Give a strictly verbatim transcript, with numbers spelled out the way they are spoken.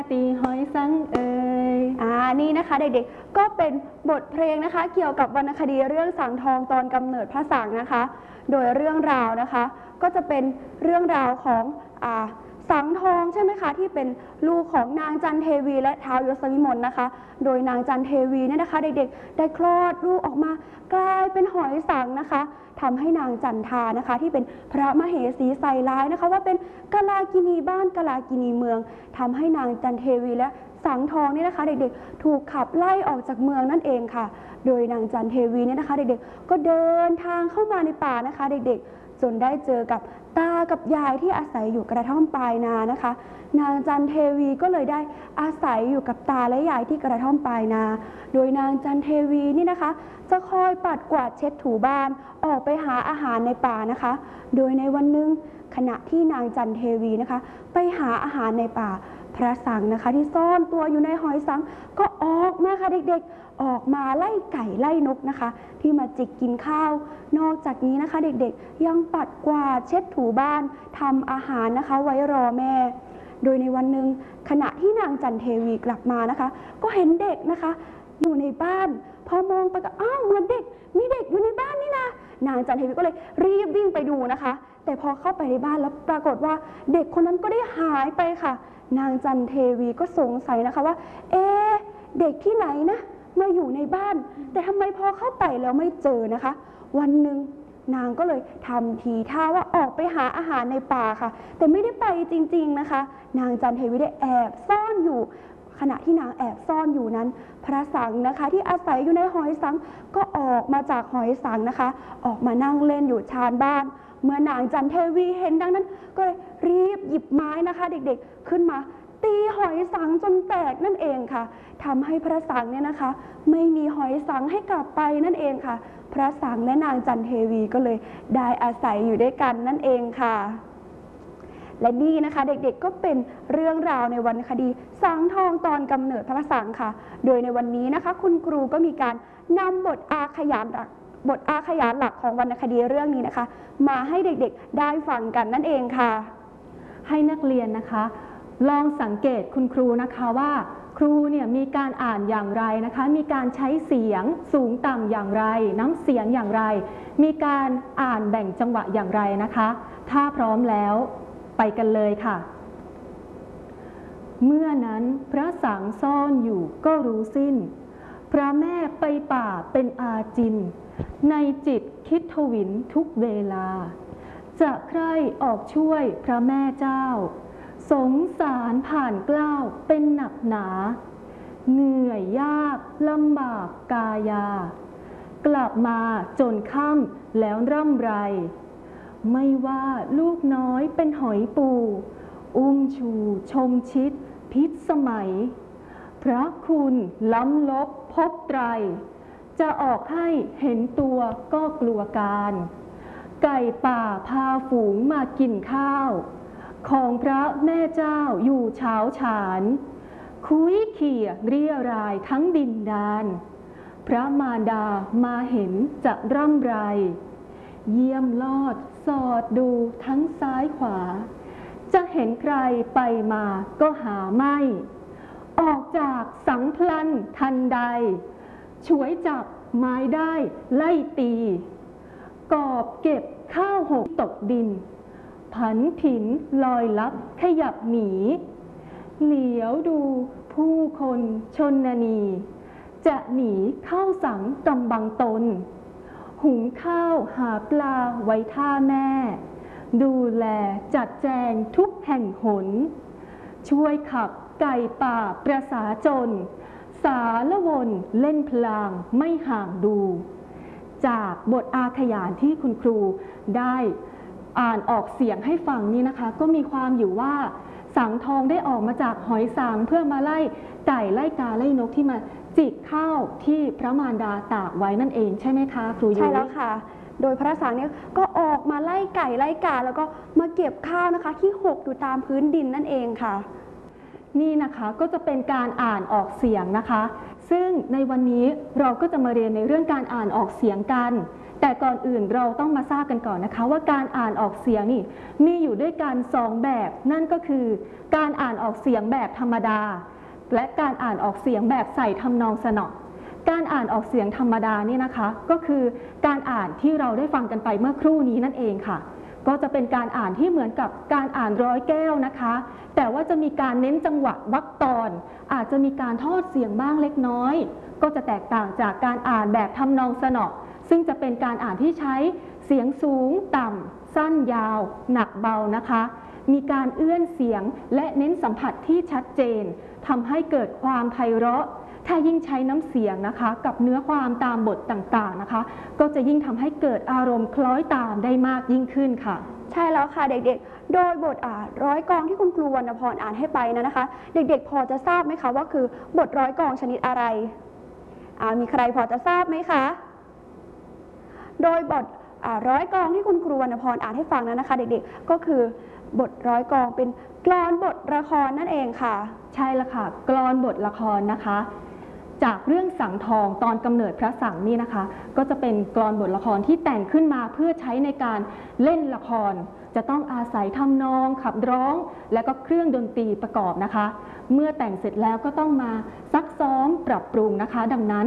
ตีหอยสังเอ่ยอ่านี่นะคะเด็กๆก็เป็นบทเพลงนะคะเกี่ยวกับวรรณคดีเรื่องสังทองตอนกำเนิดพระสังนะคะโดยเรื่องราวนะคะก็จะเป็นเรื่องราวของอ่าสังทองใช่ไหมคะที่เป็นลูกของนางจันเทวีและท้าวยศวิมลนะคะโดยนางจันเทวีเนี่ยนะคะเด็กๆได้คลอดลูกออกมากลายเป็นหอยสังนะคะทำให้นางจันทานะคะที่เป็นพระมเหสีใส่ร้ายนะคะว่าเป็นกาลากินีบ้านกาลากินีเมืองทำให้นางจันเทวีและสังทองนี่นะคะเด็กๆถูกขับไล่ออกจากเมืองนั่นเองค่ะโดยนางจันเทวีเนี่ยนะคะเด็กๆก็เดินทางเข้ามาในป่านะคะเด็กๆจนได้เจอกับตากับยายที่อาศัยอยู่กระท่อมปลายนานะคะนางจันเทวีก็เลยได้อาศัยอยู่กับตาและยายที่กระท่อมปลายนาโดยนางจันเทวีนี่นะคะจะคอยปัดกวาดเช็ดถูบ้านออกไปหาอาหารในป่านะคะโดยในวันหนึ่งขณะที่นางจันเทวีนะคะไปหาอาหารในป่าพระสังนะคะที่ซ่อนตัวอยู่ในหอยสังก็ออกมาค่ะเด็กๆออกมาไล่ไก่ไล่นกนะคะที่มาจิกกินข้าวนอกจากนี้นะคะเด็กๆยังปัดกวาดเช็ดถูบ้านทำอาหารนะคะไว้รอแม่โดยในวันหนึ่งขณะที่นางจันเทวีกลับมานะคะก็เห็นเด็กนะคะอยู่ในบ้านพอมองไปก็อ้าวเหมือนเด็กมีเด็กอยู่ในบ้านนี่นะนางจันเทวีก็เลยรีบวิ่งไปดูนะคะแต่พอเข้าไปในบ้านแล้วปรากฏว่าเด็กคนนั้นก็ได้หายไปค่ะนางจันเทวีก็สงสัยนะคะว่าเอ๊ะเด็กที่ไหนนะมาอยู่ในบ้านแต่ทำไมพอเข้าไปแล้วไม่เจอนะคะวันหนึ่งนางก็เลยทำทีท่าว่าออกไปหาอาหารในป่าค่ะแต่ไม่ได้ไปจริงๆนะคะนางจันเทวีได้แอบซ่อนอยู่ขณะที่นางแอบซ่อนอยู่นั้นพระสังนะคะที่อาศัยอยู่ในหอยสังก็ออกมาจากหอยสังนะคะออกมานั่งเล่นอยู่ชานบ้านเมื่อนางจันเทวีเห็นดังนั้นก็เลยรีบหยิบไม้นะคะเด็กๆขึ้นมาตีหอยสังจนแตกนั่นเองค่ะทำให้พระสังเนี่ยนะคะไม่มีหอยสังให้กลับไปนั่นเองค่ะพระสังและนางจันเทวีก็เลยได้อาศัยอยู่ด้วยกันนั่นเองค่ะและนี่นะคะเด็กๆก็เป็นเรื่องราวในวรรณคดีสังทองตอนกำเนิดพระสังค่ะโดยในวันนี้นะคะคุณครูก็มีการนำบทอาขยานหลักบทอาขยานหลักของวรรณคดีเรื่องนี้นะคะมาให้เด็กๆได้ฟังกันนั่นเองค่ะให้นักเรียนนะคะลองสังเกตคุณครูนะคะว่าครูเนี่ยมีการอ่านอย่างไรนะคะมีการใช้เสียงสูงต่ำอย่างไรน้ำเสียงอย่างไรมีการอ่านแบ่งจังหวะอย่างไรนะคะถ้าพร้อมแล้วไปกันเลยค่ะเมื่อนั้นพระสังซ่อนอยู่ก็รู้สิ้นพระแม่ไปป่าเป็นอาจินในจิตคิดทวินทุกเวลาจะใคร่ออกช่วยพระแม่เจ้าสงสารผ่านกล้าวเป็นหนักหนาเหนื่อยยากลำบากกายากลับมาจนค่ำแล้วร่ำไรไม่ว่าลูกน้อยเป็นหอยปูอุ้มชูชมชิดพิษสมัยพระคุณล้ำลบพบไตรจะออกให้เห็นตัวก็กลัวการไก่ป่าพาฝูงมากินข้าวของพระแม่เจ้าอยู่เช้าฉานคุยเขี่ยเรียรายทั้งดินดานพระมารดามาเห็นจะร่ำไรเยี่ยมลอดสอดดูทั้งซ้ายขวาจะเห็นใครไปมาก็หาไม่ออกจากสังพลันทันใดช่วยจับไม้ได้ไล่ตีกอบเก็บข้าวหกตกดินผันผินลอยลับขยับหนีเหลียวดูผู้คนชนนีจะหนีเข้าสังกำบังตนหุงข้าวหาปลาไว้ท่าแม่ดูแลจัดแจงทุกแห่งหนช่วยขับไก่ป่าประสาจนสาละวนเล่นพลางไม่ห่างดูจากบทอาขยานที่คุณครูได้อ่านออกเสียงให้ฟังนี่นะคะก็มีความอยู่ว่าสังทองได้ออกมาจากหอยสังเพื่อมาไล่ไก่ไล่กาไล่นกที่มาจิกข้าวที่พระมารดาตากไว้นั่นเองใช่ไหมคะครูยุ้ยใช่แล้วค่ะโดยพระสังเนี่ยก็ออกมาไล่ไก่ไล่กาแล้วก็มาเก็บข้าวนะคะที่หกอยู่ตามพื้นดินนั่นเองค่ะนี่นะคะก็จะเป็นการอ่านออกเสียงนะคะซึ่งในวันนี้เราก็จะมาเรียนในเรื่องการอ่านออกเสียงกันแต่ก่อนอื่นเราต้องมาทราบกันก่อนนะคะว่าการอ่านออกเสียงนี่มีอยู่ด้วยกันสองแบบนั่นก็คือการอ่านออกเสียงแบบธรรมดาและการอ่านออกเสียงแบบใส่ทำนองสนอการอ่านออกเสียงธรรมดานี่นะคะก็คือการอ่านที่เราได้ฟังกันไปเมื่อครู่นี้นั่นเองค่ะก็จะเป็นการอ่านที่เหมือนกับการอ่านร้อยแก้วนะคะแต่ว่าจะมีการเน้นจังหวะวรรคตอนอาจจะมีการทอดเสียงบ้างเล็กน้อยก็จะแตกต่างจากการอ่านแบบทำนองสนอซึ่งจะเป็นการอ่านที่ใช้เสียงสูงต่ำสั้นยาวหนักเบานะคะมีการเอื้อนเสียงและเน้นสัมผัสที่ชัดเจนทำให้เกิดความไพเราะถ้ายิ่งใช้น้ำเสียงนะคะกับเนื้อความตามบทต่างๆนะคะก็จะยิ่งทำให้เกิดอารมณ์คล้อยตามได้มากยิ่งขึ้นค่ะใช่แล้วค่ะเด็กๆโดยบทอ่านร้อยกลองที่คุณครูวรรณพรอ่านให้ไปนะนะคะเด็กๆพอจะทราบไหมคะว่าคือบทร้อยกลองชนิดอะไรอ่ามีใครพอจะทราบไหมคะโดยบทร้อยกลองที่คุณครูวรรณพรอ่านให้ฟังนั้นนะคะเด็กๆก็คือบทร้อยกลองเป็นกลอนบทละครนั่นเองค่ะใช่ละค่ะกลอนบทละครนะคะจากเรื่องสังทองตอนกำเนิดพระสังนี่นะคะก็จะเป็นกลอนบทละครที่แต่งขึ้นมาเพื่อใช้ในการเล่นละครจะต้องอาศัยทำนองขับร้องและก็เครื่องดนตรีประกอบนะคะเมื่อแต่งเสร็จแล้วก็ต้องมาซักซ้อมปรับปรุงนะคะดังนั้น